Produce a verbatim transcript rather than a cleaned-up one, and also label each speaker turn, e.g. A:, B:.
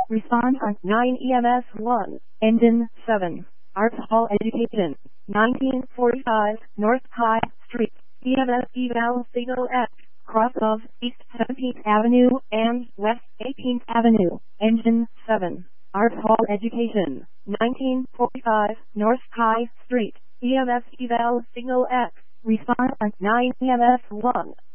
A: Respond on nine E M S one. Engine seven. Arts Hall Education. nineteen forty-five North High Street. E M S Eval Signal X. Cross of East seventeenth Avenue and West eighteenth Avenue. Engine seven. Arts Hall Education. nineteen forty-five North High Street. E M S Eval Signal X. Respond on nine E M S one.